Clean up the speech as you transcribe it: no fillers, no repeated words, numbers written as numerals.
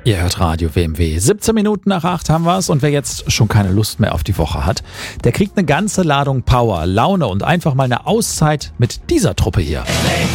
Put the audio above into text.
Ihr hört Radio WMW. 17 Minuten nach 8 haben wir es und wer jetzt schon keine Lust mehr auf die Woche hat, der kriegt eine ganze Ladung Power, Laune und einfach mal eine Auszeit mit dieser Truppe hier.